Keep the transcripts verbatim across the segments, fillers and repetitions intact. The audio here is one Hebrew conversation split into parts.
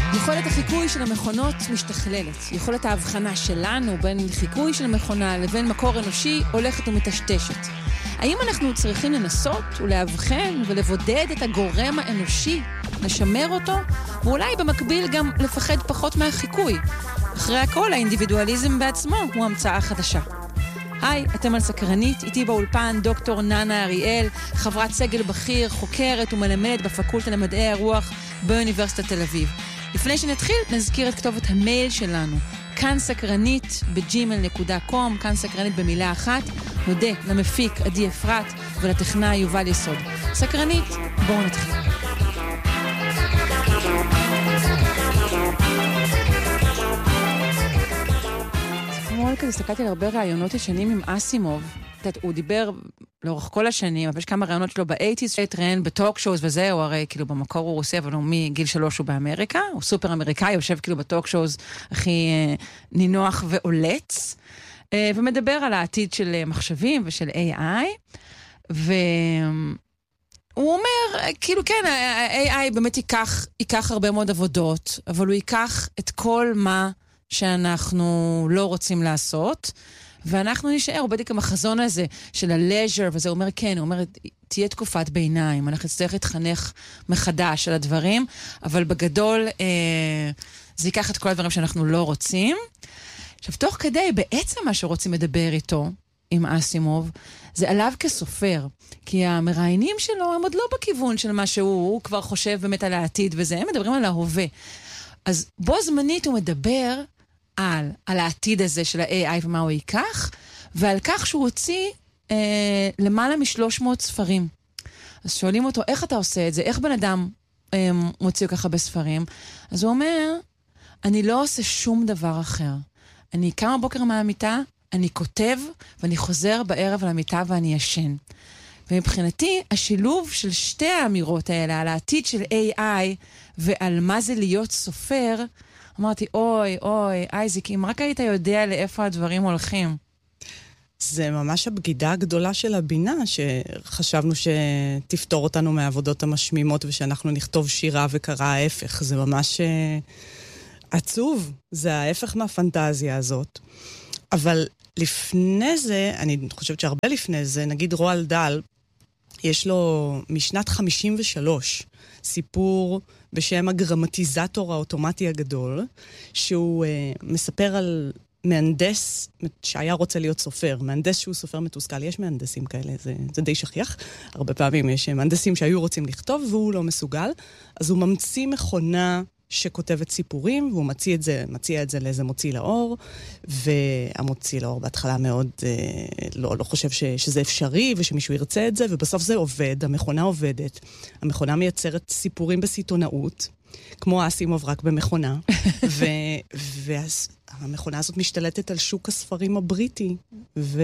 יכולת החיקוי של המכונות משתכללת. יכולת ההבחנה שלנו בין חיקוי של המכונה לבין מקור אנושי הולכת ומטשטשת. האם אנחנו צריכים לנסות ולהבחן ולבודד את הגורם האנושי, לשמר אותו, ואולי במקביל גם לפחד פחות מהחיקוי? אחרי הכל, האינדיבידואליזם בעצמו הוא המצאה חדשה. היי, אתם על סקרנית, איתי באולפן דוקטור ננה אריאל, חברת סגל בכיר, חוקרת ומלמדת בפקולטה למדעי הרוח באוניברסיטת תל אביב. לפני שנתחיל, נזכיר את כתובת המייל שלנו, כאן סקרנית בג'ימייל נקודה קום, כאן סקרנית במילה אחת. נודה למפיק עדי אפרת ולטכנאי יובל יסוד. סקרנית, בואו נתחיל. כמו כזה, הסתכלתי על הרבה רעיונות ישנים עם אסימוב. הוא דיבר לאורך כל השנים, אבל יש כמה רעיונות שלו ב-שמונים, התראיין בטוק שואוז וזהו, הרי כאילו במקור הוא רוסי, אבל הוא מגיל שלוש הוא באמריקה, הוא סופר אמריקאי, יושב כאילו בטוק שואוז הכי אה, נינוח ועולץ, אה, ומדבר על העתיד של מחשבים ושל איי איי, והוא אומר, כאילו כן, ה-איי איי באמת ייקח, ייקח הרבה מאוד עבודות, אבל הוא ייקח את כל מה שאנחנו לא רוצים לעשות, ואנחנו נשאר, הוא בדיוק עם החזון הזה של הלז'ר, וזה אומר כן, הוא אומר, תהיה תקופת ביניים, אנחנו נצטרך להתחנך מחדש על הדברים, אבל בגדול אה, זה ייקח את כל הדברים שאנחנו לא רוצים. עכשיו, תוך כדי, בעצם מה שרוצים לדבר איתו, עם אסימוב, זה עליו כסופר, כי המראיינים שלו הם עוד לא בכיוון של מה שהוא, הוא כבר חושב באמת על העתיד וזה, הם מדברים על ההווה. אז בו זמנית הוא מדבר על, על העתיד הזה של ה-איי איי ומה הוא ייקח, ועל כך שהוא הוציא אה, למעלה משלוש מאות ספרים. אז שואלים אותו, איך אתה עושה את זה? איך בן אדם אה, מוציא ככה בספרים? אז הוא אומר, אני לא עושה שום דבר אחר. אני קם בבוקר מהמיטה, אני כותב, ואני חוזר בערב למיטה ואני ישן. ומבחינתי, השילוב של שתי האמירות האלה, על העתיד של איי איי ועל מה זה להיות סופר, אמרתי, אוי, אוי, אייזיק, אם רק היית יודע לאיפה הדברים הולכים. זה ממש הבגידה הגדולה של הבינה, שחשבנו שתפתור אותנו מהעבודות המשמימות, ושאנחנו נכתוב שירה וקרא ההפך. זה ממש עצוב, זה ההפך מהפנטזיה הזאת. אבל לפני זה, אני חושבת שהרבה לפני זה, נגיד רועל דל, יש לו משנת חמישים ושלוש סיפור בשם הגרמטיזטור האוטומטי הגדול, שהוא uh, מספר על מהנדס שהיה רוצה להיות סופר, מהנדס שהוא סופר מתוסכל. יש מהנדסים כאלה, זה, זה די שכיח. הרבה פעמים יש מהנדסים שהיו רוצים לכתוב והוא לא מסוגל, אז הוא ממציא מכונה שכותבת סיפורים, והוא מציע את זה, מציע את זה לאיזה מוציא לאור, והמוציא לאור בהתחלה מאוד אה, לא, לא חושב ש, שזה אפשרי, ושמישהו ירצה את זה, ובסוף זה עובד, המכונה עובדת. המכונה מייצרת סיפורים בסיטונאות, כמו אסימוב רק במכונה, ו, והמכונה הזאת משתלטת על שוק הספרים הבריטי, ו...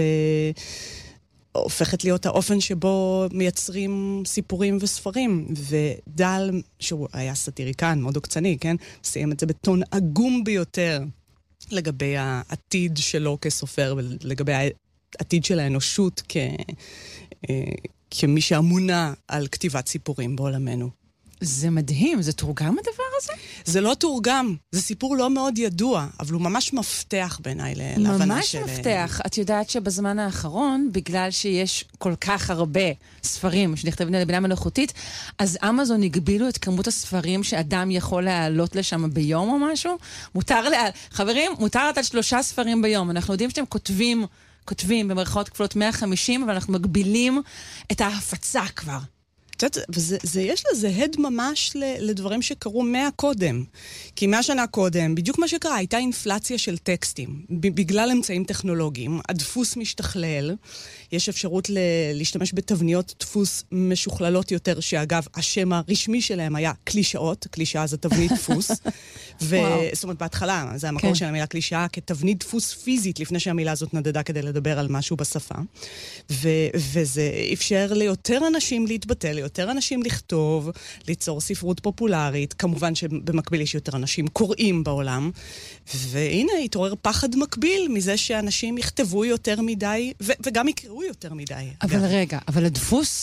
הופכת להיות האופן שבו מייצרים סיפורים וספרים. ודל, שהוא היה סטיריקן, מאוד עוקצני, כן? סיים את זה בטון עגום ביותר לגבי העתיד שלו כסופר, ולגבי העתיד של האנושות כ... כמי שאמונה על כתיבת סיפורים בעולמנו. זה מדהים, זה תורגם הדבר הזה? זה לא תורגם, זה סיפור לא מאוד ידוע, אבל הוא ממש מפתח בעיניי להבנה של... ממש מפתח. את יודעת שבזמן האחרון, בגלל שיש כל כך הרבה ספרים שנכתבים על בינה מלאכותית, אז אמזון הגבילו את כמות הספרים שאדם יכול להעלות לשם ביום או משהו. מותר לה... חברים, מותר לתת שלושה ספרים ביום. אנחנו יודעים שאתם כותבים, כותבים במרכאות כפולות מאה וחמישים, אבל אנחנו מגבילים את ההפצה כבר. וזה, זה, יש לזה הד ממש לדברים שקרו מהקודם. כי מהשנה קודם, בדיוק מה שקרה, הייתה אינפלציה של טקסטים. בגלל אמצעים טכנולוגיים, הדפוס משתכלל, יש אפשרות ל- להשתמש בתבניות דפוס משוכללות יותר, שאגב, השם הרשמי שלהם היה קלישאות, קלישאה זה תבנית דפוס. וזאת אומרת, בהתחלה, זה המקור כן. של המילה קלישאה, כתבנית דפוס פיזית, לפני שהמילה הזאת נדדה כדי לדבר על משהו בשפה. ו- וזה אפשר ליותר אנשים להתבטא, יותר אנשים לכתוב, ליצור ספרות פופולרית, כמובן שבמקביל יש יותר אנשים קוראים בעולם, והנה התעורר פחד מקביל מזה שאנשים יכתבו יותר מדי, ו- וגם יקראו יותר מדי. אבל גם. רגע, אבל הדפוס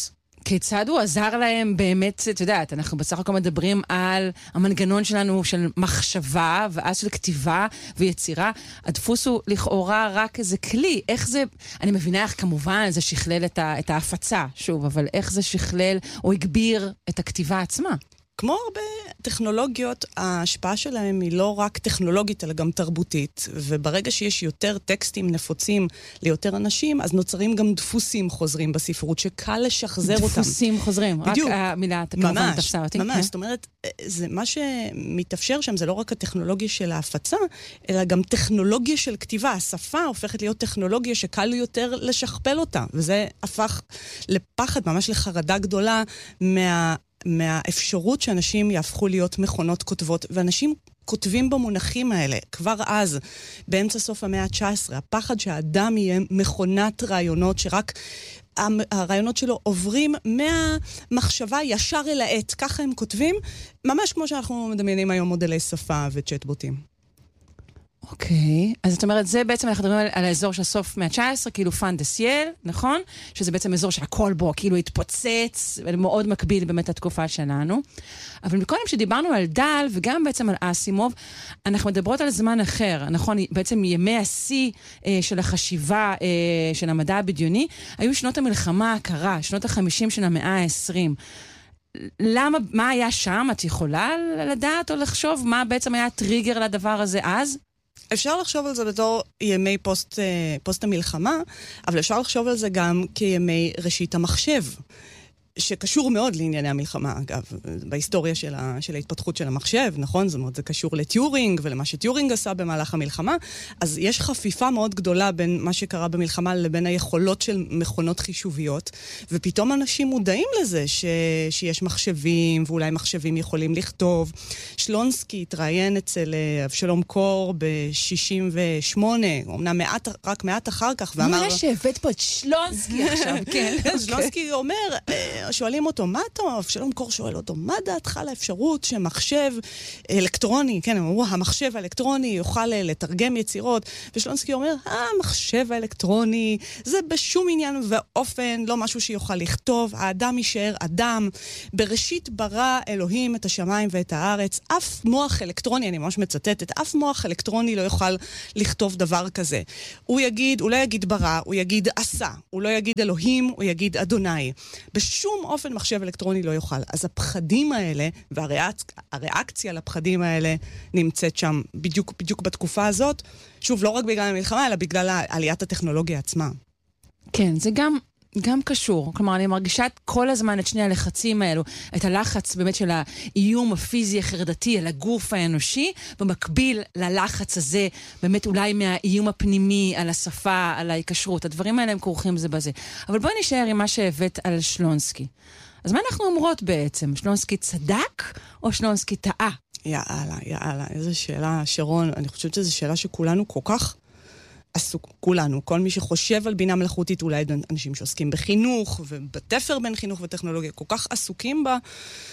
כיצד הוא עזר להם באמת, את יודעת, אנחנו בסך הכל מדברים על המנגנון שלנו של מחשבה, ואז של כתיבה ויצירה. הדפוס הוא לכאורה רק איזה כלי. איך זה, אני מבינה איך כמובן זה שכלל את, ה, את ההפצה, שוב, אבל איך זה שכלל או הגביר את הכתיבה עצמה? כמו הרבה טכנולוגיות, ההשפעה שלהם היא לא רק טכנולוגית, אלא גם תרבותית. וברגע שיש יותר טקסטים נפוצים ליותר אנשים, אז נוצרים גם דפוסים חוזרים בספרות, שקל לשחזר אותם. דפוסים חוזרים. בדיוק. רק המילה, כמובן, תפסה אותי. ממש, זאת אומרת, זה מה שמתאפשר שם, זה לא רק הטכנולוגיה של ההפצה, אלא גם טכנולוגיה של כתיבה. השפה הופכת להיות טכנולוגיה שקל יותר לשכפל אותה. וזה הפך לפחד, ממש לחרדה גדולה מה... מהאפשרות שאנשים יהפכו להיות מכונות כותבות, ואנשים כותבים במונחים האלה, כבר אז, באמצע סוף המאה ה-תשע עשרה, הפחד שהאדם יהיה מכונת רעיונות, שרק הרעיונות שלו עוברים מהמחשבה ישר אל העט, ככה הם כותבים, ממש כמו שאנחנו מדמיינים היום מודלי שפה וצ'טבוטים. אוקיי, אז זאת אומרת, זה בעצם אנחנו מדברים על, על האזור של סוף מאה ה-תשע עשרה, כאילו פן דה סייל, נכון? שזה בעצם אזור שהכל בו כאילו התפוצץ, ומאוד מקביל באמת לתקופה שלנו. אבל מקודם שדיברנו על דל, וגם בעצם על אסימוב, אנחנו מדברות על זמן אחר, נכון? בעצם ימי השיא אה, של החשיבה אה, של המדע הבדיוני, היו שנות המלחמה הקרה, שנות החמישים של המאה ה-עשרים. למה, מה היה שם? את יכולה לדעת או לחשוב מה בעצם היה הטריגר לדבר הזה אז? אפשר לחשוב על זה בתור ימי פוסט, פוסט המלחמה, אבל אפשר לחשוב על זה גם כימי ראשית המחשב, שקשור מאוד לענייני המלחמה, אגב, בהיסטוריה של, ה, של ההתפתחות של המחשב, נכון? זאת אומרת, זה קשור לטיורינג ולמה שטיורינג עשה במהלך המלחמה, אז יש חפיפה מאוד גדולה בין מה שקרה במלחמה לבין היכולות של מכונות חישוביות, ופתאום אנשים מודעים לזה ש, שיש מחשבים, ואולי מחשבים יכולים לכתוב. שלונסקי התראיין אצל אבשלום קור ב-שישים ושמונה, אמנם מעט, רק מעט אחר כך, ואמר... מה שהבאת פה את שלונסקי עכשיו, כן. שלונסקי אומר... שואלים אותו, מה אתה? אבשלום קור שואל אותו, מה דעתך לאפשרות שמחשב אלקטרוני, כן, הם אמרו, המחשב האלקטרוני יוכל לתרגם יצירות, ושלונסקי אומר, המחשב האלקטרוני, זה בשום עניין ואופן, לא משהו שיוכל לכתוב, האדם יישאר אדם, בראשית ברא אלוהים את השמיים ואת הארץ, אף מוח אלקטרוני, אני ממש מצטטת, אף מוח אלקטרוני לא יוכל לכתוב דבר כזה. הוא יגיד, הוא לא יגיד ברא, הוא יגיד עשה, הוא לא יגיד אלוהים, הוא יגיד אדוני. בשום אופן מחשב אלקטרוני לא יוכל. אז הפחדים האלה, והריאקציה לפחדים האלה נמצאת שם בדיוק, בדיוק בתקופה הזאת. שוב, לא רק בגלל המלחמה, אלא בגלל עליית הטכנולוגיה עצמה. כן, זה גם... גם קשור. כלומר, אני מרגישה כל הזמן את שני הלחצים האלו, את הלחץ באמת של האיום הפיזי החרדתי על הגוף האנושי, במקביל ללחץ הזה, באמת אולי מהאיום הפנימי על השפה, על ההיקשרות. הדברים האלה הם כרוכים זה בזה. אבל בואי נשאר עם מה שהבאת על שלונסקי. אז מה אנחנו אומרות בעצם? שלונסקי צדק או שלונסקי טעה? יאללה, יאללה, איזו שאלה, שרון. אני חושבת שזו שאלה שכולנו כל כך עסוק, כולנו, כל מי שחושב על בינה מלאכותית, אולי אנשים שעוסקים בחינוך, ובתפר בין חינוך וטכנולוגיה, כל כך עסוקים בה.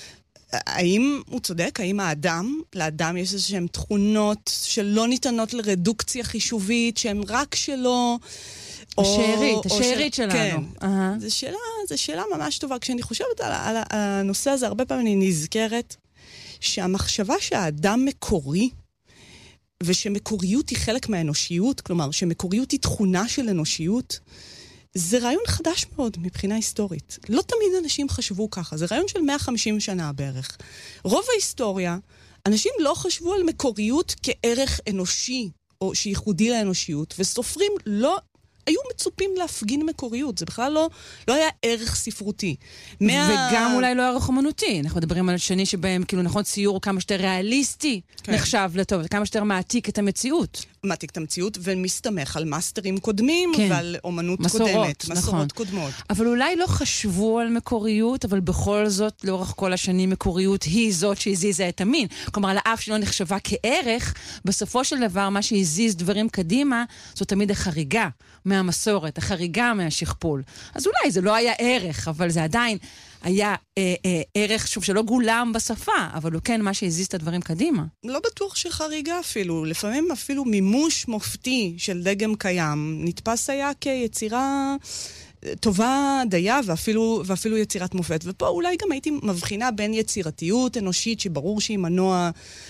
האם הוא צודק? האם האדם, לאדם יש איזשהם תכונות שלא ניתנות לרדוקציה חישובית, שהן רק שלו... השארית, השארית שלנו. כן. זו שאלה, זו שאלה ממש טובה. כשאני חושבת על, על, על הנושא הזה, הרבה פעמים אני נזכרת שהמחשבה שהאדם מקורי, ושמקוריות היא חלק מהאנושיות, כלומר, שמקוריות היא תכונה של אנושיות, זה רעיון חדש מאוד מבחינה היסטורית. לא תמיד אנשים חשבו ככה, זה רעיון של מאה וחמישים שנה בערך. רוב ההיסטוריה, אנשים לא חשבו על מקוריות כערך אנושי, או שייחודי לאנושיות, וסופרים לא... היו מצופים להפגין מקוריות, זה בכלל לא, לא היה ערך ספרותי. מה... וגם אולי לא ערך אומנותי, אנחנו מדברים על שני שבהם, כאילו נכון, ציור כמה שיותר ריאליסטי כן. נחשב לטוב, כמה שיותר מעתיק את המציאות. מעתיק את המציאות ומסתמך על מאסטרים קודמים כן. ועל אומנות מסורות, קודמת, מסורות נכון. קודמות. אבל אולי לא חשבו על מקוריות, אבל בכל זאת, לאורך כל השנים, מקוריות היא זאת שהזיזה את המין. כלומר, על האף שלא נחשבה כערך, בסופו של דבר, מה שהזיז דברים קדימה, זאת תמיד החריגה מהמסורת, החריגה מהשכפול. אז אולי זה לא היה ערך, אבל זה עדיין היה אה, אה, ערך, שוב, שלא גולם בשפה, אבל הוא כן מה שהזיז את הדברים קדימה. לא בטוח שחריגה אפילו. לפעמים אפילו מימוש מופתי של דגם קיים, נתפס היה כיצירה טובה דייה ואפילו, ואפילו יצירת מופת. ופה אולי גם הייתי מבחינה בין יצירתיות אנושית, שברור שהיא מנוע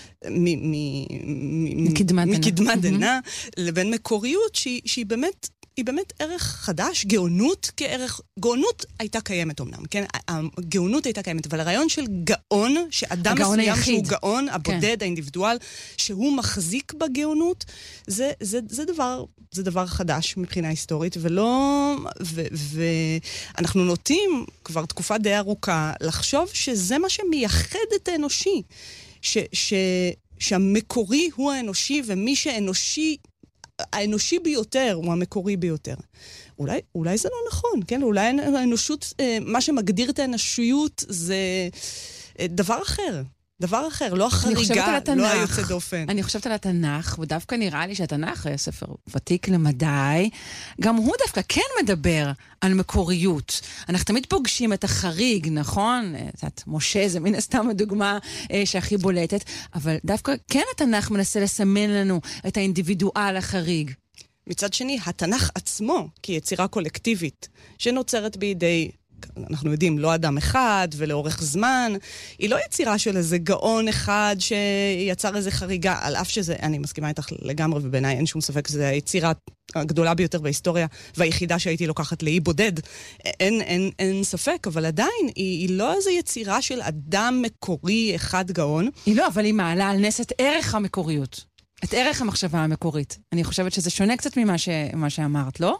מקדמת דנא, לבין מקוריות שהיא באמת... היא באמת ערך חדש, גאונות כערך, גאונות הייתה קיימת אמנם, כן? הגאונות הייתה קיימת, אבל הרעיון של גאון, שאדם מסוים שהוא גאון, הבודד, כן. האינדיבידואל, שהוא מחזיק בגאונות, זה, זה, זה דבר, זה דבר חדש מבחינה היסטורית, ולא, ו, ואנחנו נוטים כבר תקופה די ארוכה לחשוב שזה מה שמייחד את האנושי, ש, ש, שהמקורי הוא האנושי, ומי שאנושי האנושי ביותר הוא המקורי ביותר. אולי, אולי זה לא נכון, כן? אולי האנושות, מה שמגדיר את האנושיות זה דבר אחר. דבר אחר, לא החריגה, לא היוצא דופן. אני חושבת על התנ"ך, ודווקא נראה לי שהתנ"ך, ספר ותיק למדי, גם הוא דווקא כן מדבר על מקוריות. אנחנו תמיד פוגשים את החריג, נכון? זאת, משה זה מן הסתם הדוגמה אה, שהכי בולטת, אבל דווקא כן התנ"ך מנסה לסמן לנו את האינדיבידואל החריג. מצד שני, התנ"ך עצמו, כיצירה קולקטיבית, שנוצרת בידי... אנחנו יודעים, לא אדם אחד ולאורך זמן, היא לא יצירה של איזה גאון אחד שיצר איזה חריגה, על אף שזה, אני מסכימה איתך לגמרי, ובעיניי אין שום ספק, שזה היצירה הגדולה ביותר בהיסטוריה, והיחידה שהייתי לוקחת לאי בודד. אין, אין, אין ספק, אבל עדיין היא, היא לא איזו יצירה של אדם מקורי אחד גאון. היא לא, אבל היא מעלה על נס את ערך המקוריות, את ערך המחשבה המקורית. אני חושבת שזה שונה קצת ממה ש, מה שאמרת, לא?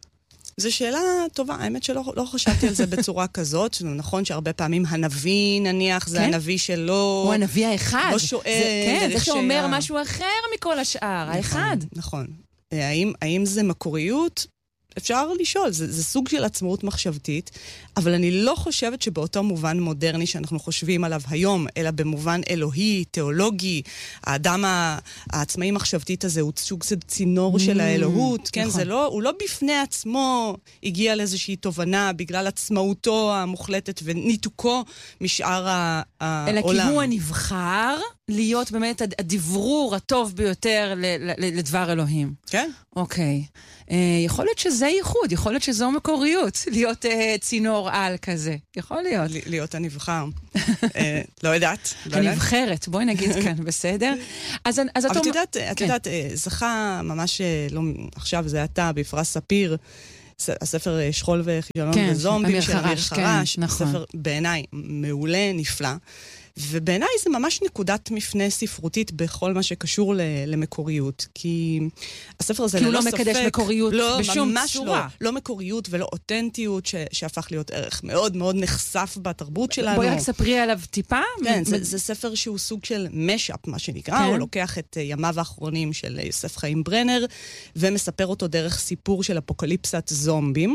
זו שאלה טובה, האמת שלא לא חשבתי על זה בצורה כזאת, נכון שהרבה פעמים הנביא נניח, זה כן? הנביא שלא... הוא הנביא האחד. לא שואל... זה, כן, זה שאומר שה... משהו אחר מכל השאר, נכון, האחד. נכון. האם, האם זה מקוריות? אפשר לשאול, זה, זה סוג של עצמאות מחשבתית, אבל אני לא חושבת שבאותו מובן מודרני שאנחנו חושבים עליו היום, אלא במובן אלוהי, תיאולוגי, האדם העצמאי מחשבתית הזה הוא סוג של צינור של האלוהות, כן, זה לא, הוא לא בפני עצמו הגיע לאיזושהי תובנה בגלל עצמאותו המוחלטת וניתוקו משאר העולם. אלא כי הוא הנבחר להיות באמת הדברור הטוב ביותר לדבר אלוהים. כן. אוקיי. יכול להיות שזה ייחוד, יכול להיות שזו מקוריות, להיות צינור על כזה. יכול להיות. להיות הנבחר. לא יודעת. הנבחרת, בואי נגיד כאן, בסדר? אבל את יודעת, את יודעת, זכה ממש, עכשיו זה אתה, בפרס ספיר, הספר שכול וכישלון וזומבים של אמיר חרש, ספר בעיניי מעולה, נפלא. ובעיניי זה ממש נקודת מפנה ספרותית בכל מה שקשור למקוריות, כי הספר הזה ללא ספק... כי הוא לא מקדש מקוריות בשום צורה. לא, לא מקוריות ולא אותנטיות שהפך להיות ערך מאוד מאוד נחשף בתרבות שלנו. בואי רק ספרי עליו טיפה. כן, זה ספר שהוא סוג של משאפ, מה שנקרא. הוא לוקח את ימיו האחרונים של יוסף חיים ברנר, ומספר אותו דרך סיפור של אפוקליפסת זומבים.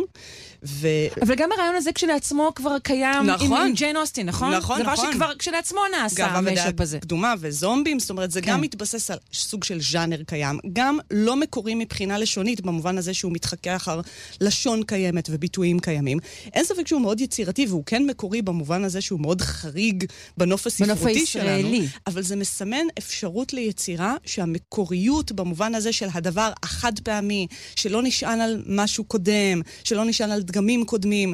אבל גם הרעיון הזה כשלעצמו כבר קיים עם ג'יין אוסטין, נכון? נכון, נכון. זה דבר שכבר כשלעצמו נעשה המשאפ הזה. קדומה וזומבים, זאת אומרת, זה גם מתבסס על סוג של ז'אנר קיים, גם לא מקורי מבחינה לשונית, במובן הזה שהוא מתחכה אחר לשון קיימת וביטויים קיימים. אין ספק שהוא מאוד יצירתי, והוא כן מקורי במובן הזה שהוא מאוד חריג בנוף הספרותי שלנו, אבל זה מסמן אפשרות ליצירה שהמקוריות במובן הזה של הדבר החד פעמי, שלא נשען על משהו קודם, שלא נשען על דגמים קודמים,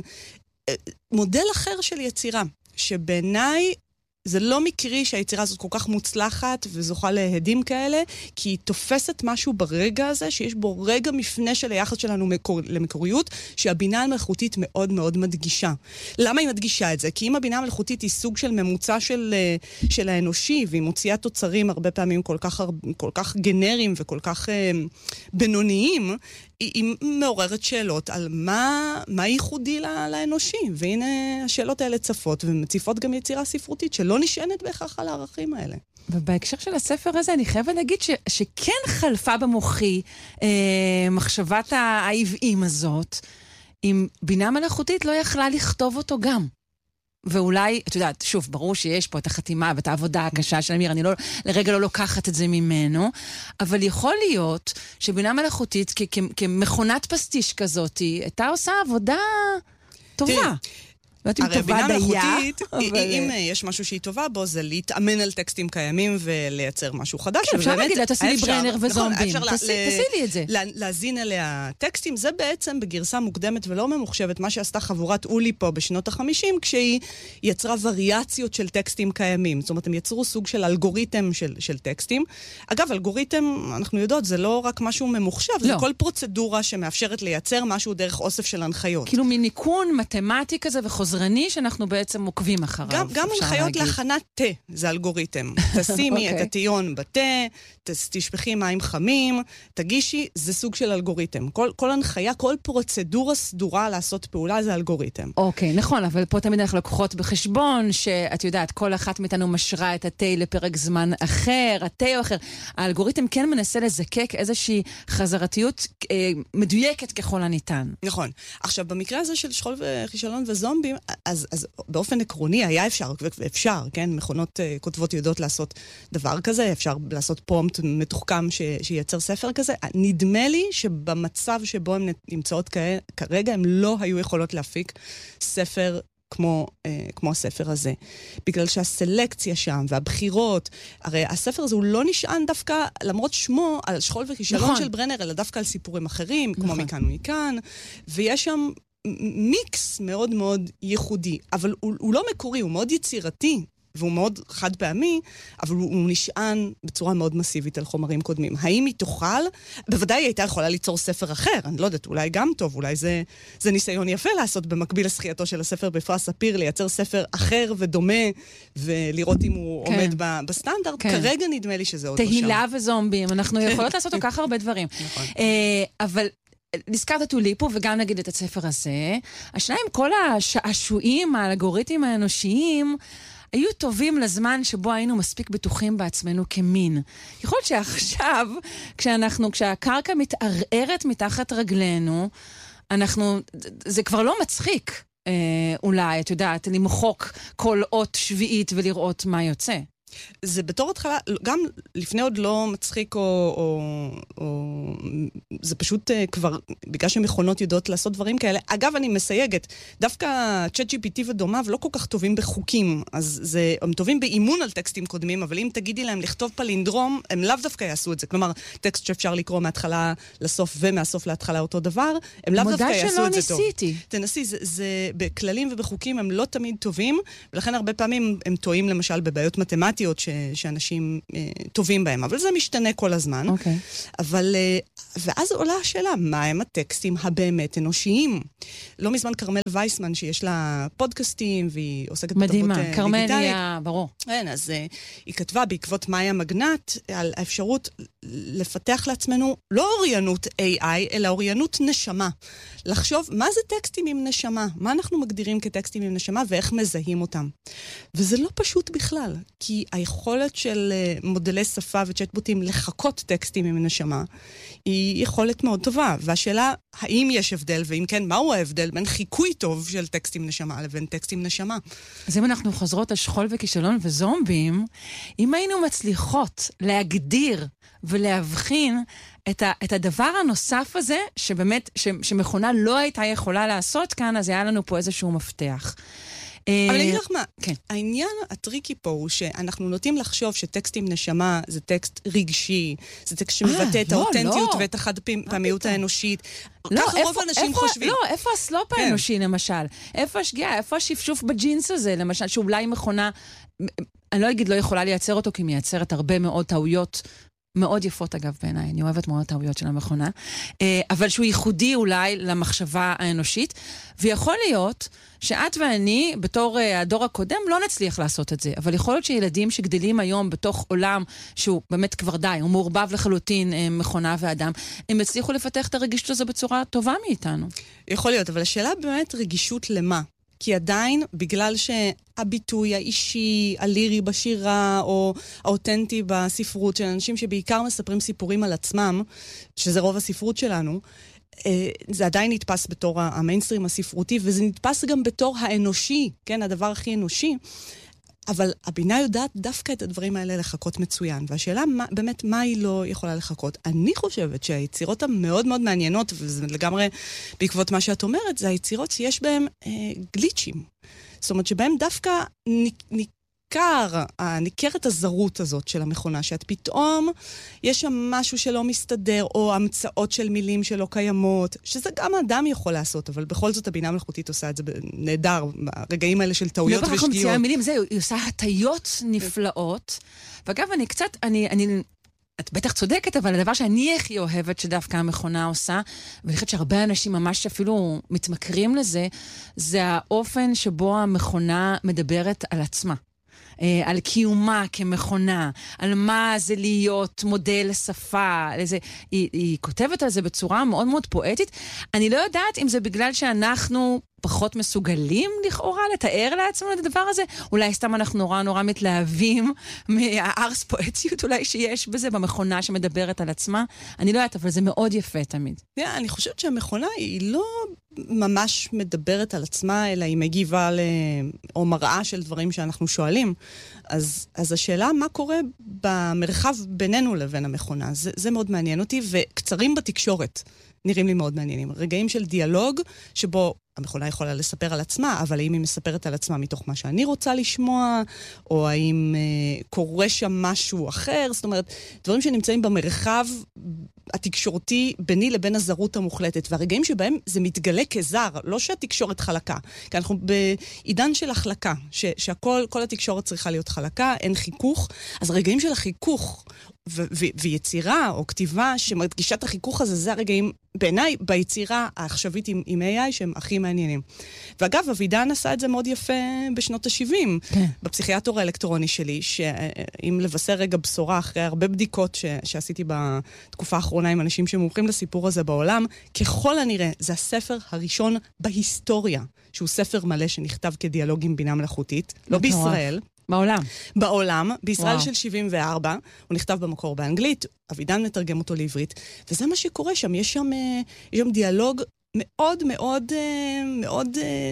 מודל אחר של יצירה, שבעיניי זה לא מקרי שהיצירה הזאת כל כך מוצלחת וזוכה להדים כאלה, כי היא תופסת משהו ברגע הזה, שיש בו רגע מפנה של היחס שלנו מקור... למקוריות, שהבינה המלאכותית מאוד מאוד מדגישה. למה היא מדגישה את זה? כי אם הבינה המלאכותית היא סוג של ממוצע של, של האנושי, והיא מוציאה תוצרים הרבה פעמים כל כך, כל כך גנריים וכל כך אה, בינוניים, היא מעוררת שאלות על מה, מה ייחודי לאנושי. והנה השאלות האלה צפות, ומציפות גם יצירה ספרותית, שלא נשענת בהכרח על הערכים האלה. ובהקשר של הספר הזה, אני חייבת להגיד ש, שכן חלפה במוחי אה, מחשבת העבעים הזאת, אם בינה מלאכותית לא יכלה לכתוב אותו גם. ואולי, את יודעת, שוב, ברור שיש פה את החתימה ואת העבודה הקשה של אמיר, אני לא, לרגע לא לוקחת את זה ממנו, אבל יכול להיות שבינה מלאכותית, כ- כ- כמכונת פסטיש כזאת, הייתה עושה עבודה טובה. הרי בינה מלאכותית, אם יש משהו שהיא טובה בו, זה להתאמן על טקסטים קיימים ולייצר משהו חדש. כן, אפשר להגיד, תעשי לי ברנר וזומבים. תעשי לי את זה. להזין אליה טקסטים, זה בעצם בגרסה מוקדמת ולא ממוחשבת, מה שעשתה חבורת אולי פה בשנות ה-חמישים, כשהיא יצרה וריאציות של טקסטים קיימים. זאת אומרת, הם יצרו סוג של אלגוריתם של, של טקסטים. אגב, אלגוריתם, אנחנו יודעות, זה לא רק משהו ממוחשב, לא. זה כל פרוצדורה שמאפשרת לייצר משהו דרך אוסף של הנחיות. כאילו מניקון מתמטי כזה וחוזרני, שאנחנו בעצם עוקבים אחריו. גם, גם הנחיות להכנת תה, זה אלגוריתם. תשימי את הטיון בתה, תשפכי מים חמים, תגישי, זה סוג של אלגוריתם. כל, כל הנחיה, כל פרוצדורה סדורה לעשות פעולה, זה אלגוריתם. אוקיי, נכון, אבל פה תמיד אנחנו לקוחות בחשבון, שאת יודעת, כל אחת מאיתנו משרה את התה לפרק זמן אחר, התה או אחר. האלגוריתם כן מנסה לזקק איזושהי חזרתיות אה, מדויקת ככל הניתן. נכון. עכשיו, במקרה הזה של שכול וכישלון וזומבים, אז, אז באופן עקרוני היה אפשר, ואפשר, כן? מכונות uh, כותבות יודעות לעשות דבר כזה, אפשר לעשות פרומפט מתוחכם ש, שייצר ספר כזה. נדמה לי שבמצב שבו הן נמצאות כ, כרגע, הן לא היו יכולות להפיק ספר כמו, אה, כמו הספר הזה. בגלל שהסלקציה שם והבחירות, הרי הספר הזה הוא לא נשען דווקא, למרות שמו, על שכול וכישלון נכון. של ברנר, אלא דווקא על סיפורים אחרים, נכון. כמו מכאן ומכאן, ויש שם מיקס מאוד מאוד ייחודי, אבל הוא, הוא לא מקורי, הוא מאוד יצירתי, והוא מאוד חד פעמי, אבל הוא, הוא נשען בצורה מאוד מסיבית על חומרים קודמים. האם היא תוכל? בוודאי היא הייתה יכולה ליצור ספר אחר, אני לא יודעת, אולי גם טוב, אולי זה, זה ניסיון יפה לעשות במקביל לזכייתו של הספר בפרס ספיר, לייצר ספר אחר ודומה, ולראות אם הוא כן. עומד ב, בסטנדרט. כן. כרגע נדמה לי שזה עוד לא שם. תהילה וזומבים, אנחנו יכולות לעשות כל כך הרבה דברים. נכון. אבל נזכרת טוליפו, וגם נגיד את הספר הזה, השניים, כל השעשועים, האלגוריתמים האנושיים, היו טובים לזמן שבו היינו מספיק בטוחים בעצמנו כמין. יכול להיות שעכשיו, כשאנחנו, כשהקרקע מתערערת מתחת רגלינו, אנחנו, זה כבר לא מצחיק, אה, אולי, את יודעת, למחוק כל אות שביעית ולראות מה יוצא. זה בתור התחלה, גם לפני עוד לא מצחיק, או, או, או זה פשוט uh, כבר, בגלל שמכונות יודעות לעשות דברים כאלה. אגב, אני מסייגת, דווקא צ'אט ג'י פי טי ודומיו לא כל כך טובים בחוקים, אז זה, הם טובים באימון על טקסטים קודמים, אבל אם תגידי להם לכתוב פלינדרום, הם לאו דווקא יעשו את זה. כלומר, טקסט שאפשר לקרוא מההתחלה לסוף ומהסוף להתחלה אותו דבר, הם לאו דווקא יעשו את זה טוב. ניסיתי. תנסי, זה, זה בכללים ובחוקים הם לא תמיד טובים, ולכן הרבה פעמים הם טועים למשל בבעיות מתמטיות, ש, שאנשים אה, טובים בהם, אבל זה משתנה כל הזמן. אוקיי. אבל, אה, ואז עולה השאלה, מה הם הטקסטים הבאמת אנושיים? לא מזמן קרמל וייסמן, שיש לה פודקאסטים, והיא עוסקת בתרבות דיגיטלית. מדהימה, קרמל היא ברור. כן, אז אה, היא כתבה בעקבות מאיה מגנט, על האפשרות לפתח לעצמנו לא אוריינות איי איי, אלא אוריינות נשמה. לחשוב, מה זה טקסטים עם נשמה? מה אנחנו מגדירים כטקסטים עם נשמה, ואיך מזהים אותם? וזה לא פשוט בכלל, כי היכולת של מודלי שפה וצ'טבוטים לחכות טקסטים עם נשמה, היא יכולת מאוד טובה. והשאלה, האם יש הבדל, ואם כן, מהו ההבדל בין חיקוי טוב של טקסטים נשמה לבין טקסטים נשמה? אז אם אנחנו חוזרות על שכול וכישלון וזומבים, אם היינו מצליחות להגדיר ולהבחין את, ה, את הדבר הנוסף הזה, שבאמת, ש, שמכונה לא הייתה יכולה לעשות כאן, אז היה לנו פה איזשהו מפתח. אבל אני אגיד לך מה, כן. העניין הטריקי פה הוא שאנחנו נוטים לחשוב שטקסטים נשמה זה טקסט רגשי, זה טקסט שמבטא את האותנטיות ואת החד פעמיות האנושית. ככה רוב האנשים חושבים. לא, איפה הסלופ האנושי למשל? איפה השגיאה? איפה השפשוף בג'ינס הזה למשל? שאולי מכונה, אני לא אגיד לא יכולה לייצר אותו, כי מייצרת הרבה מאוד טעויות, מאוד יפות אגב בעיניי, אני אוהבת מאוד טעויות של המכונה, אבל שהוא ייחודי אולי למחשבה האנושית, ויכול להיות שאת ואני, בתור הדור הקודם, לא נצליח לעשות את זה, אבל יכול להיות שילדים שגדלים היום בתוך עולם שהוא באמת כבר די, הוא מעורבב לחלוטין מכונה ואדם, הם הצליחו לפתח את הרגישות הזו בצורה טובה מאיתנו. יכול להיות, אבל השאלה באמת רגישות למה? כי עדיין, בגלל שהביטוי האישי, הלירי בשירה, או האותנטי בספרות של אנשים שבעיקר מספרים סיפורים על עצמם, שזה רוב הספרות שלנו, זה עדיין נתפס בתור המיינסטרים הספרותי, וזה נתפס גם בתור האנושי, כן, הדבר הכי אנושי. אבל הבינה יודעת דווקא את הדברים האלה לחכות מצוין, והשאלה מה, באמת מה היא לא יכולה לחכות. אני חושבת שהיצירות המאוד מאוד מעניינות, וזה לגמרי בעקבות מה שאת אומרת, זה היצירות שיש בהן אה, גליצ'ים. זאת אומרת שבהן דווקא ניכר, ניכרת הזרות הזאת של המכונה, שאת פתאום יש שם משהו שלא מסתדר, או המצאות של מילים שלא קיימות, שזה גם אדם יכול לעשות, אבל בכל זאת הבינה המלאכותית עושה את זה נהדר, ברגעים האלה של טעויות ושגיאות. לא בכך מציעה מילים, זהו, היא עושה הטיות נפלאות, ואגב, אני קצת, אני, אני, את בטח צודקת, אבל הדבר שאני הכי אוהבת שדווקא המכונה עושה, ואני חושבת שהרבה אנשים ממש אפילו מתמכרים לזה, זה האופן שבו המכונה מדברת על עצמה. על קיומה כמכונה, על מה זה להיות מודל לשפה, לזה, היא, היא כותבת על זה בצורה מאוד מאוד פואטית. אני לא יודעת אם זה בגלל שאנחנו פחות מסוגלים לכאורה לתאר לעצמנו את הדבר הזה, אולי סתם אנחנו נורא נורא מתלהבים מהארס פואטיות אולי שיש בזה, במכונה שמדברת על עצמה. אני לא יודעת, אבל זה מאוד יפה תמיד. Yeah, אני חושבת שהמכונה היא לא ממש מדברת על עצמה, אלא היא מגיבה ל... או מראה של דברים שאנחנו שואלים. אז, אז השאלה מה קורה במרחב בינינו לבין המכונה, זה, זה מאוד מעניין אותי, וקצרים בתקשורת נראים לי מאוד מעניינים. רגעים של דיאלוג שבו המכונה יכולה לספר על עצמה, אבל האם היא מספרת על עצמה מתוך מה שאני רוצה לשמוע, או האם אה, קורה שם משהו אחר, זאת אומרת, דברים שנמצאים במרחב התקשורתי ביני לבין הזרות המוחלטת, והרגעים שבהם זה מתגלה כזר, לא שהתקשורת חלקה, כי אנחנו בעידן של החלקה, ש- שהכל, כל התקשורת צריכה להיות חלקה, אין חיכוך, אז רגעים של החיכוך, ו- ו- ויצירה או כתיבה שמדגישה את החיכוך הזה, זה הרגעים בעיניי ביצירה העכשווית עם, עם איי איי שהם הכי מעניינים. ואגב, אבידן עשה את זה מאוד יפה בשנות ה-שבעים, כן. בפסיכיאטור האלקטרוני שלי, שאם לבשר רגע בשורה אחרי הרבה בדיקות ש- שעשיתי בתקופה האחרונה עם אנשים שמומחים לסיפור הזה בעולם, ככל הנראה זה הספר הראשון בהיסטוריה, שהוא ספר מלא שנכתב כדיאלוג עם בינה מלאכותית, לא בישראל, בעולם. בעולם, בישראל וואו. של שבעים וארבע, הוא נכתב במקור באנגלית, אבידן מתרגם אותו לעברית, וזה מה שקורה שם, יש שם, יש שם דיאלוג מאוד מאוד מאוד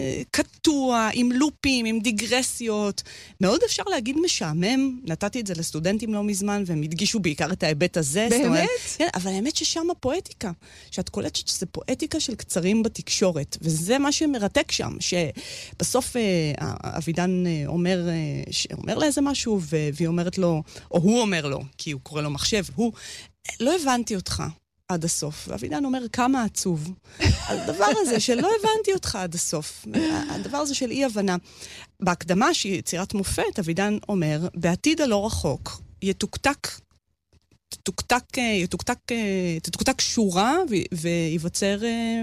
קטוע, עם לופים, עם דיגרסיות, מאוד אפשר להגיד משעמם, נתתי את זה לסטודנטים לא מזמן, והם הדגישו בעיקר את ההיבט הזה. באמת? אומרת, כן, אבל האמת ששם הפואטיקה, שאת קולטת שזה פואטיקה של קצרים בתקשורת, וזה מה שמרתק שם, שבסוף אבידן אומר, אומר לה איזה משהו, והיא אומרת לו, או הוא אומר לו, כי הוא קורא לו מחשב, הוא, לא הבנתי אותך. עד הסוף. ואבידן אומר, כמה עצוב. הדבר הזה שלא הבנתי אותך עד הסוף. הדבר הזה של אי-הבנה. בהקדמה שהיא יצירת מופת, אבידן אומר, בעתיד הלא רחוק, יתוקתק, תתוקתק, יתוקתק, תתוקתק שורה, ויווצר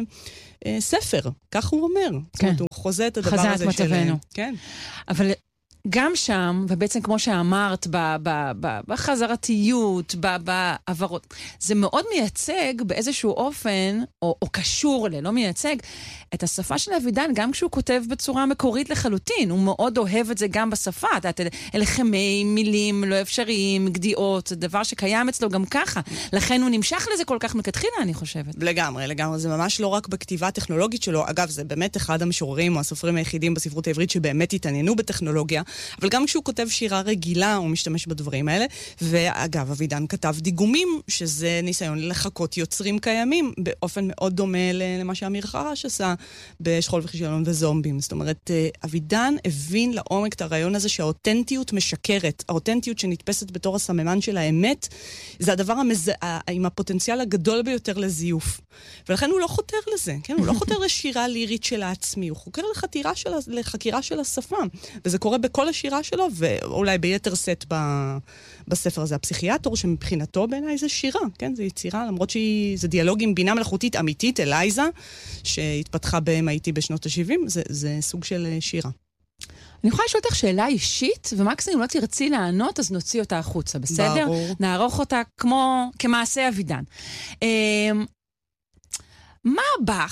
ספר. כך הוא אומר. כן. זאת אומרת, הוא חוזה את הדבר חזה הזה את מצבנו. של... כן. אבל... גם שם, ובעצם כמו שאמרת, ב- ב- ב- בחזרתיות, ב- בעברות, זה מאוד מייצג באיזשהו אופן, או, או קשור ל, לא מייצג, את השפה של אבידן, גם כשהוא כותב בצורה מקורית לחלוטין. הוא מאוד אוהב את זה גם בשפה. אלה חמי, מילים לא אפשריים, גדיעות, דבר שקיים אצלו גם ככה. לכן הוא נמשך לזה כל כך מכתחילה, אני חושבת. לגמרי, לגמרי. זה ממש לא רק בכתיבה הטכנולוגית שלו. אגב, זה באמת אחד המשוררים או הסופרים היחידים בספרות העברית שבאמת התעניינו בטכנולוגיה. אבל גם כשהוא כותב שירה רגילה, הוא משתמש בדברים האלה. ואגב, אבידן כתב דיגומים, שזה ניסיון לחקות יוצרים קיימים, באופן מאוד דומה למה שאמיר חרש עשה בשכול וכישלון וזומבים. זאת אומרת, אבידן הבין לעומק את הרעיון הזה שהאותנטיות משקרת. האותנטיות שנתפסת בתור הסממן של האמת, זה הדבר המז... עם הפוטנציאל הגדול ביותר לזיוף. ולכן הוא לא חותר לזה, כן? הוא לא חותר לשירה לירית של העצמי, הוא חוקר לחתירה של... לחקירה של השפה. וזה קורה בכל השירה שלו, ואולי ביתר סט ב... בספר הזה. הפסיכיאטור שמבחינתו בעיניי זה שירה, כן? זה יצירה, למרות שזה דיאלוג עם בינה מלאכותית אמיתית, אלייזה, שהתפתחה ב-אם איי טי בשנות ה-שבעים, זה, זה סוג של שירה. אני יכולה לשאול אותך שאלה אישית, ומקסימום לא תרצי לענות, אז נוציא אותה החוצה, בסדר? ברור. נערוך אותה כמו, כמעשה אבידן. מה בך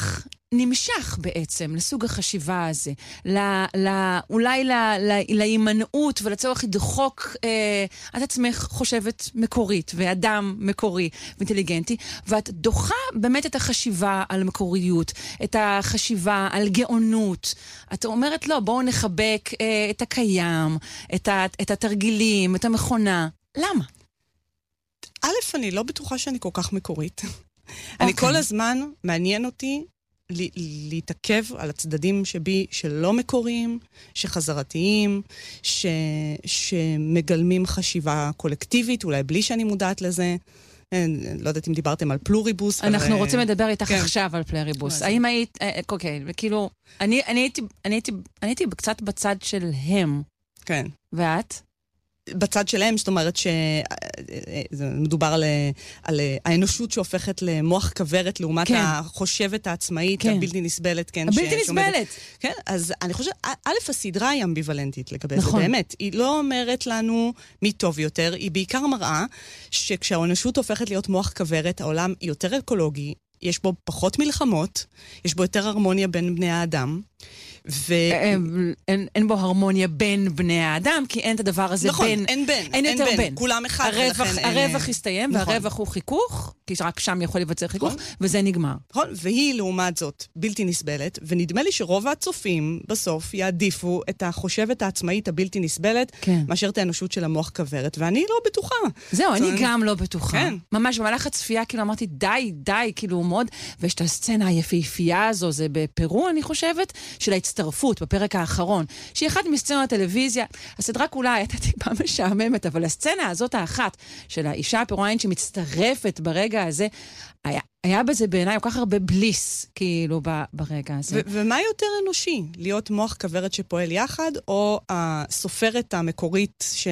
נמשך בעצם לסוג החשיבה הזה, ל, ל, אולי ל, ל, להימנעות ולצורך לדחוק אה, את עצמך חושבת מקורית ואדם מקורי ואינטליגנטי, ואת דוחה באמת את החשיבה על מקוריות, את החשיבה על גאונות. את אומרת לא, בואו נחבק אה, את הקיים, את, ה, את התרגילים, את המכונה. למה? א', אני לא בטוחה שאני כל כך מקורית. אני כל הזמן מעניין אותי להתעכב על הצדדים שבי שלא מקוריים, שחזרתיים, ש... שמגלמים חשיבה קולקטיבית, אולי בלי שאני מודעת לזה. לא יודעת אם דיברתם על פלוריבוס. אנחנו אבל... רוצים לדבר איתך כן. עכשיו על פלוריבוס. האם היית, אוקיי, וכאילו, אני, אני, הייתי, אני, הייתי, אני הייתי קצת בצד של הם. כן. ואת? בצד שלהם, זאת אומרת שמדובר על, על האנושות שהופכת למוח כברת לעומת כן. החושבת העצמאית, כן. הבלתי נסבלת. כן, הבלתי ש... נסבלת. כן, אז אני חושבת, א', הסדרה היא אמביוולנטית לגבי נכון. זה, באמת. היא לא אומרת לנו מי טוב יותר, היא בעיקר מראה שכשהאנושות הופכת להיות מוח כברת, העולם יותר אקולוגי, יש בו פחות מלחמות, יש בו יותר הרמוניה בין בני האדם, ו... אין, אין בו הרמוניה בין בני האדם, כי אין את הדבר הזה נכון, בין. אין בין. אין יותר בין. בין. כולם אחד, הרווח, ולכן אין... הרווח הסתיים, נכון. והרווח הוא חיכוך, כי רק שם יכול לבצע חיכוך, נכון. וזה נגמר. נכון, והיא לעומת זאת בלתי נסבלת, ונדמה לי שרוב הצופים בסוף יעדיפו את החושבת העצמאית הבלתי נסבלת, כן. מאשר את האנושות של המוח כברת, ואני לא בטוחה. זהו, אני אני גם לא בטוחה. כן. ממש במהלך הצפייה, כאילו אמרתי, די, די, כאילו מאוד, ויש את הסצנה היפהפייה הזו, זה בפרו, אני חושבת, של ההצטרפות בפרק האחרון, שהיא אחת מסצנות הטלוויזיה, הסדרה כולה הייתה טיפה משעממת, אבל הסצנה הזאת האחת של האישה הפרואיינית שמצטרפת ברגע הזה, היה, היה בזה בעיניי כל כך הרבה בליס, כאילו, ברגע הזה. ו- ומה יותר אנושי? להיות מוח כברת שפועל יחד, או הסופרת המקורית ש...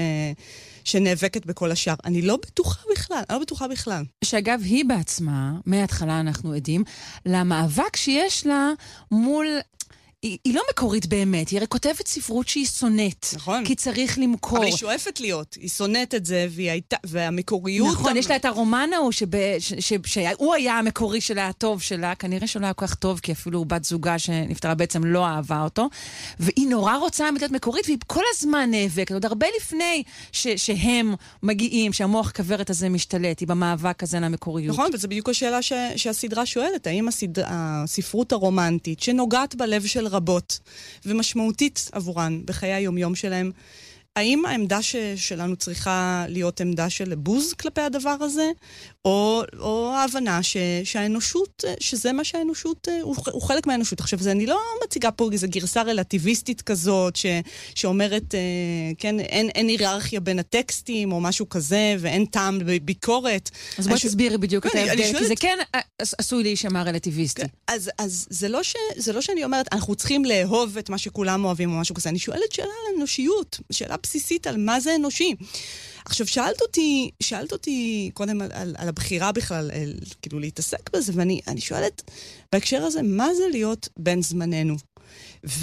שנאבקת בכל השאר? אני לא בטוחה בכלל, אני לא בטוחה בכלל. שאגב, היא בעצמה, מההתחלה אנחנו עדים, למאבק שיש לה מול... היא, היא לא מקורית באמת, היא הרי כותבת ספרות שהיא שונאת. נכון. כי צריך למכור. אבל היא שואפת להיות, היא שונאת את זה, והיא הייתה, והמקוריות... נכון, המ... יש לה את הרומן ההוא, שב, ש, ש, ש, שהוא היה המקורי שלה, הטוב שלה, כנראה שלא היה כל כך טוב, כי אפילו בת זוגה שנפטרה בעצם לא אהבה אותו, והיא נורא רוצה להיות מקורית, והיא כל הזמן נאבקת, עוד הרבה לפני ש, שהם מגיעים, שהמוח כברת הזה משתלט, היא במאבק הזה למקוריות. נכון, וזה בדיוק השאלה ש, שהסדרה שואלת, האם הסד... הספרות הרומנטית, שנוגעת בלב של רבות ומשמעותית עבורן בחיי היומיום שלהם, האם העמדה ש- שלנו צריכה להיות עמדה של בוז כלפי הדבר הזה, או, או ההבנה ש- שהאנושות, שזה מה שהאנושות, הוא, הוא חלק מהאנושות. עכשיו, זה אני לא מציגה פה איזו גרסה רלטיביסטית כזאת, ש- שאומרת, כן, אין, אין היררכיה בין הטקסטים או משהו כזה, ואין טעם בביקורת. אז בואי תסבירי בדיוק את ההבדל, כי זה כן עשוי להישמע רלטיביסטי. אז, אז זה לא ש- זה לא שאני אומרת, אנחנו צריכים לאהוב את מה שכולם אוהבים או משהו כזה. אני שואלת שאלה על אנושיות, שאלה בסיסית על מה זה אנושי. עכשיו, שאלת אותי, שאלת אותי קודם על, על, על הבחירה בכלל, על, כאילו להתעסק בזה, ואני אני שואלת בהקשר הזה, מה זה להיות בן זמננו?